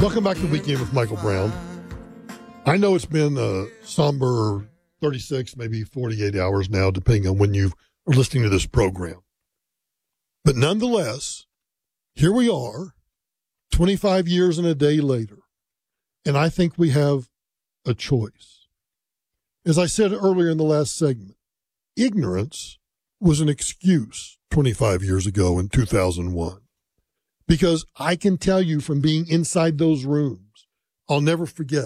Welcome back to Weekend with Michael Brown. I know it's been a somber 36, maybe 48 hours now, depending on when you are listening to this program. But nonetheless, here we are, 25 years and a day later, and I think we have a choice. As I said earlier in the last segment, ignorance was an excuse 25 years ago in 2001. Because I can tell you from being inside those rooms, I'll never forget,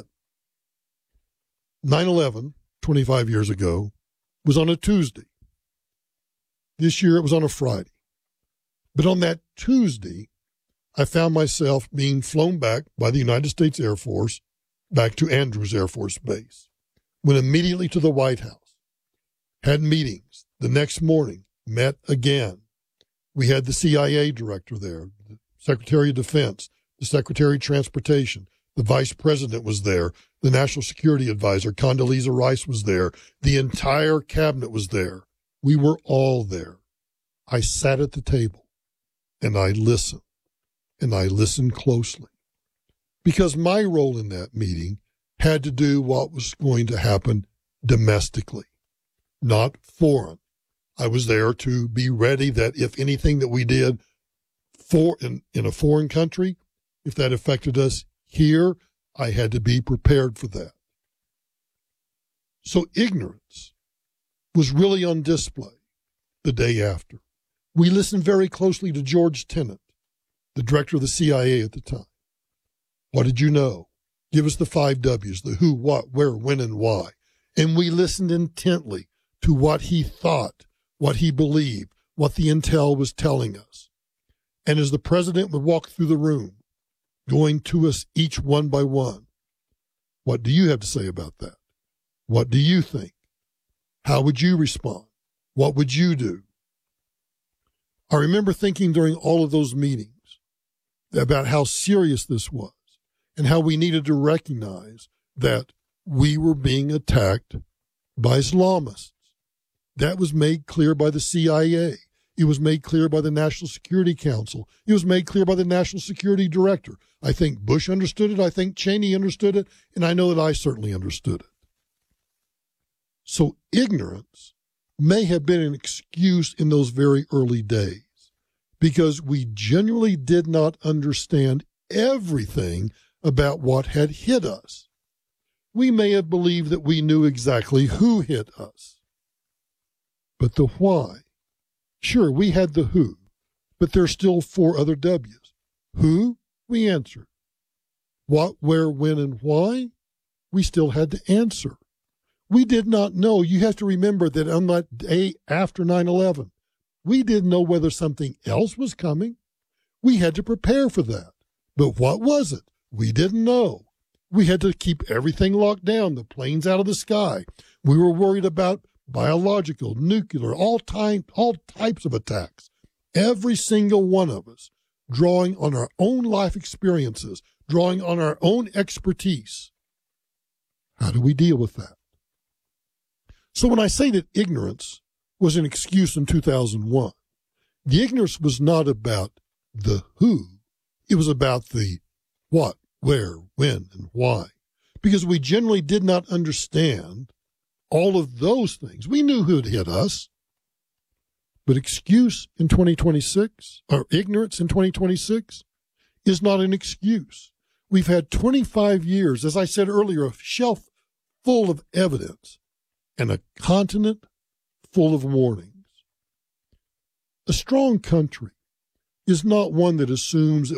9/11, 25 years ago, was on a Tuesday. This year it was on a Friday. But on that Tuesday, I found myself being flown back by the United States Air Force back to Andrews Air Force Base. Went immediately to the White House. Had meetings. The next morning, met again. We had the CIA director there, the Secretary of Defense, the Secretary of Transportation, the Vice President was there, the National Security Advisor, Condoleezza Rice was there, the entire cabinet was there. We were all there. I sat at the table and I listened closely. Because my role in that meeting had to do what was going to happen domestically, not foreign. I was there to be ready that if anything that we did in a foreign country, if that affected us here, I had to be prepared for that. So ignorance was really on display the day after. We listened very closely to George Tenet, the director of the CIA at the time. What did you know? Give us the 5 W's, the who, what, where, when, and why. And we listened intently to what he thought, what he believed, what the intel was telling us. And as the president would walk through the room, going to us each one by one, what do you have to say about that? What do you think? How would you respond? What would you do? I remember thinking during all of those meetings about how serious this was and how we needed to recognize that we were being attacked by Islamists. That was made clear by the CIA. It was made clear by the National Security Council. It was made clear by the National Security Director. I think Bush understood it. I think Cheney understood it. And I know that I certainly understood it. So ignorance may have been an excuse in those very early days because we genuinely did not understand everything about what had hit us. We may have believed that we knew exactly who hit us. But the why? Sure, we had the who, but there's still 4 other W's. Who? We answered. What, where, when, and why? We still had to answer. We did not know. You have to remember that on that day after 9/11, we didn't know whether something else was coming. We had to prepare for that. But what was it? We didn't know. We had to keep everything locked down, the planes out of the sky. We were worried about biological, nuclear, all types of attacks. Every single one of us drawing on our own life experiences, drawing on our own expertise. How do we deal with that? So when I say that ignorance was an excuse in 2001, the ignorance was not about the who. It was about the what, where, when, and why. Because we generally did not understand all of those things. We knew who had hit us. But excuse in 2026, or ignorance in 2026, is not an excuse. We've had 25 years, as I said earlier, a shelf full of evidence and a continent full of warnings. A strong country is not one that assumes